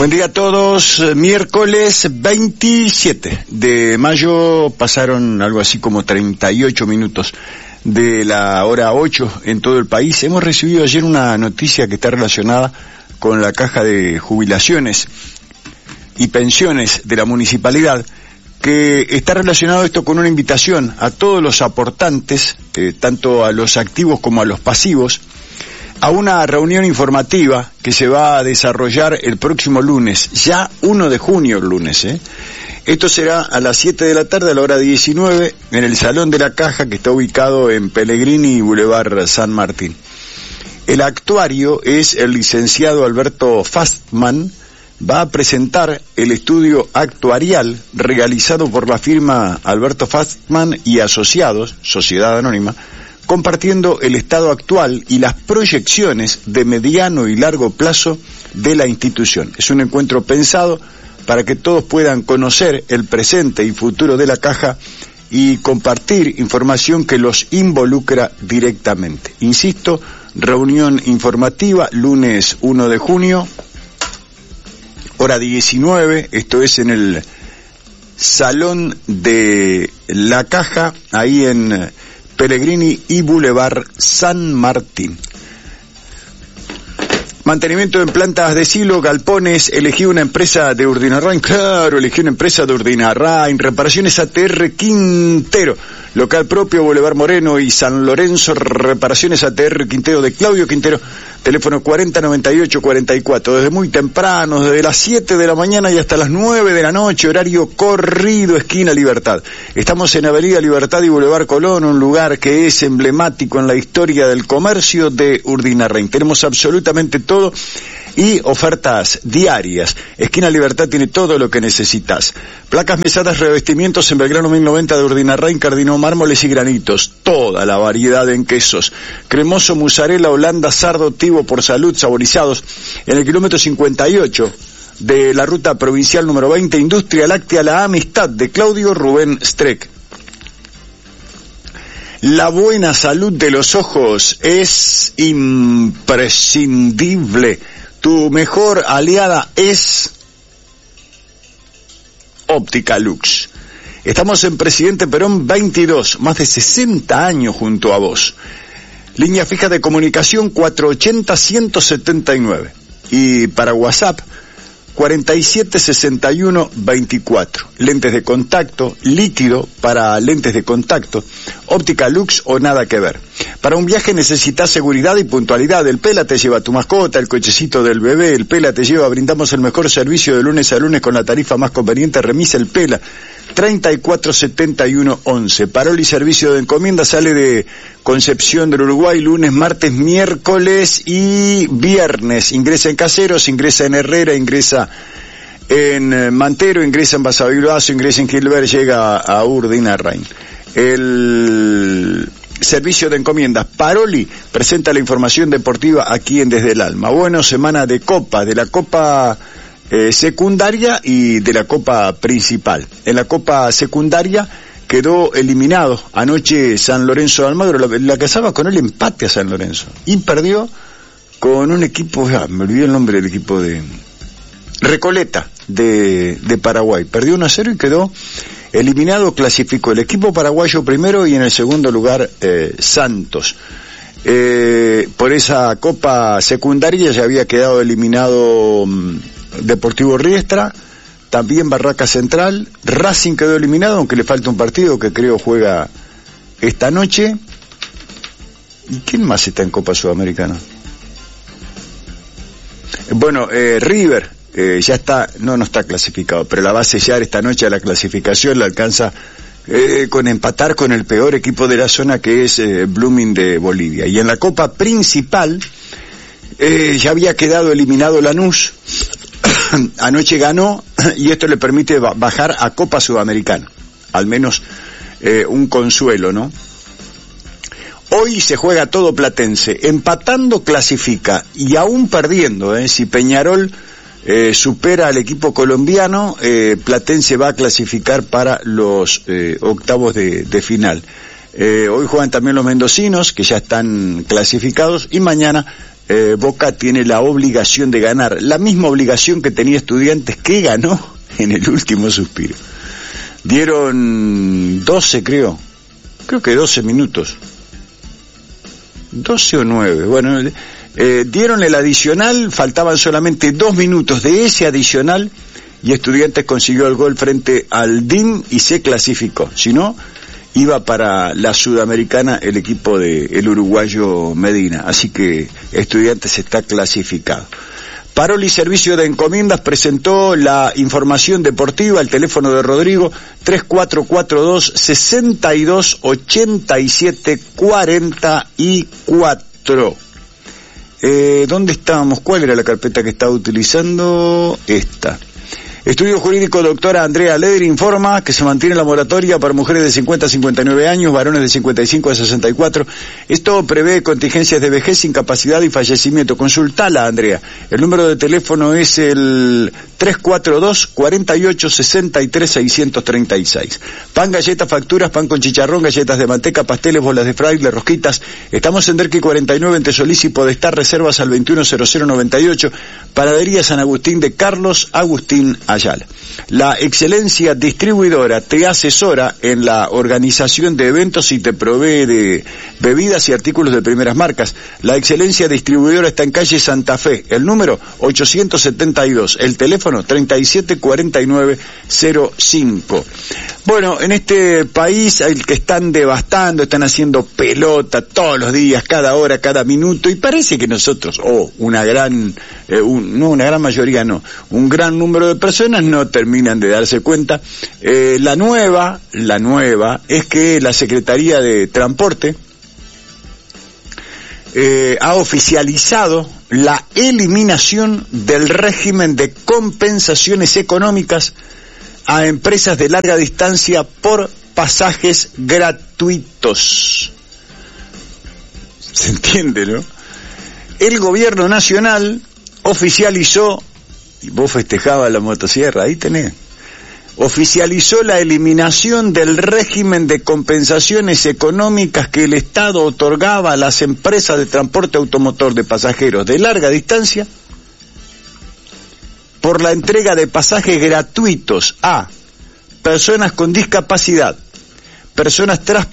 Buen día a todos. Miércoles 27 de mayo, pasaron algo así como 38 minutos de la hora 8 en todo el país. Hemos recibido ayer una noticia que está relacionada con la caja de jubilaciones y pensiones de la municipalidad, que está relacionado esto con una invitación a todos los aportantes, tanto a los activos como a los pasivos, a una reunión informativa que se va a desarrollar el próximo lunes, ya 1 de junio el lunes. Esto será a las 7 de la tarde, a la hora 19, en el Salón de la Caja, que está ubicado en Pellegrini y Boulevard San Martín. El actuario es el licenciado Alberto Fastman. Va a presentar el estudio actuarial realizado por la firma Alberto Fastman y Asociados, Sociedad Anónima, compartiendo el estado actual y las proyecciones de mediano y largo plazo de la institución. Es un encuentro pensado para que todos puedan conocer el presente y futuro de la caja y compartir información que los involucra directamente. Insisto, reunión informativa, lunes 1 de junio, hora 19, esto es en el Salón de la Caja, ahí en Pellegrini y Boulevard San Martín. Mantenimiento en plantas de silo, galpones, elegí una empresa de Urdinarrain, claro, elegí una empresa de Urdinarrain. Reparaciones ATR Quintero, local propio, Boulevard Moreno y San Lorenzo. Reparaciones ATR Quintero de Claudio Quintero, teléfono 409844, desde muy temprano, desde las 7 de la mañana y hasta las 9 de la noche, horario corrido, esquina Libertad. Estamos en Avenida Libertad y Boulevard Colón, un lugar que es emblemático en la historia del comercio de Urdinarrain. Tenemos absolutamente todo y ofertas diarias. Esquina Libertad tiene todo lo que necesitas. Placas, mesadas, revestimientos en Belgrano 1090 de Urdinarrain, Cardinó, mármoles y granitos. Toda la variedad en quesos. Cremoso, mozzarella, Holanda, sardo, tivo por salud, saborizados. En el kilómetro 58 de la ruta provincial número 20, Industria Láctea La Amistad de Claudio Rubén Streck. La buena salud de los ojos es imprescindible. Tu mejor aliada es Óptica Lux. Estamos en Presidente Perón 22, más de 60 años junto a vos. Línea fija de comunicación 480-179. Y para WhatsApp 476124. Lentes de contacto, líquido para lentes de contacto, Óptica Lux o nada que ver. Para un viaje necesitas seguridad y puntualidad. El Pela te lleva a tu mascota, el cochecito del bebé, el Pela te lleva. Brindamos el mejor servicio de lunes a lunes con la tarifa más conveniente. Remisa el Pela 347111. Parol y servicio de encomienda, sale de Concepción del Uruguay lunes, martes, miércoles y viernes. Ingresa en Caseros, ingresa en Herrera, ingresa en Mantero, ingresa en Basavilbaso, ingresa en Gilbert, llega a Urdinarrain. El servicio de encomiendas Paroli presenta la información deportiva aquí en Desde el Alma. Bueno, semana de Copa, de la Copa secundaria y de la Copa principal. En la Copa secundaria quedó eliminado anoche San Lorenzo de Almagro, la casaba con el empate a San Lorenzo, y perdió con un equipo, me olvidé el nombre del equipo de Recoleta de Paraguay. Perdió 1-0 y quedó eliminado. Clasificó el equipo paraguayo primero y en el segundo lugar Santos. Por esa Copa secundaria ya había quedado eliminado Deportivo Riestra, también Barraca Central. Racing quedó eliminado, aunque le falta un partido que creo juega esta noche. ¿Y quién más está en Copa Sudamericana? Bueno, River ya está, no está clasificado, pero la va a sellar esta noche a la clasificación. La alcanza con empatar con el peor equipo de la zona, que es Blooming de Bolivia. Y en la Copa principal ya había quedado eliminado Lanús. Anoche ganó y esto le permite bajar a Copa Sudamericana, al menos un consuelo, ¿no? Hoy se juega todo Platense, empatando clasifica y aún perdiendo, si Peñarol supera al equipo colombiano, Platense va a clasificar para los octavos de final. Hoy juegan también los mendocinos, que ya están clasificados, y mañana Boca tiene la obligación de ganar, la misma obligación que tenía Estudiantes, que ganó en el último suspiro. Dieron 12, creo que 12 minutos, 12 o 9, bueno, dieron el adicional, faltaban solamente 2 minutos de ese adicional y Estudiantes consiguió el gol frente al DIM y se clasificó. Si no, iba para la Sudamericana el equipo del uruguayo Medina, así que Estudiantes está clasificado. Paroli Servicio de Encomiendas presentó la información deportiva, el teléfono de Rodrigo, 3442-6287-44. ¿Dónde estábamos? ¿Cuál era la carpeta que estaba utilizando? Esta. Estudio Jurídico doctora Andrea Leder informa que se mantiene la moratoria para mujeres de 50 a 59 años, varones de 55 a 64. Esto prevé contingencias de vejez, incapacidad y fallecimiento. Consultala, Andrea. El número de teléfono es el 342-48-63-636. Pan, galletas, facturas, pan con chicharrón, galletas de manteca, pasteles, bolas de fraile, rosquitas. Estamos en Derqui 49 entre Solís y Podestar, reservas al 210098. Panadería San Agustín de Carlos Agustín Ayala. La excelencia distribuidora te asesora en la organización de eventos y te provee de bebidas y artículos de primeras marcas. La excelencia distribuidora está en calle Santa Fe, el número 872, el teléfono 374905. Bueno, en este país el que están devastando, están haciendo pelota todos los días, cada hora, cada minuto, y parece que nosotros, un gran número de personas no terminan de darse cuenta. La nueva es que la Secretaría de Transporte ha oficializado la eliminación del régimen de compensaciones económicas a empresas de larga distancia por pasajes gratuitos. ¿Se entiende, no? El gobierno nacional oficializó, y vos festejabas la motosierra, ahí tenés, oficializó la eliminación del régimen de compensaciones económicas que el Estado otorgaba a las empresas de transporte automotor de pasajeros de larga distancia por la entrega de pasajes gratuitos a personas con discapacidad, personas